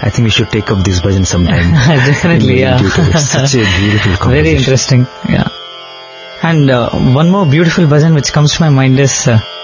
I think we should take up this bhajan sometime. Definitely, yeah. It's such a beautiful conversation. Very interesting, yeah. And one more beautiful bhajan which comes to my mind is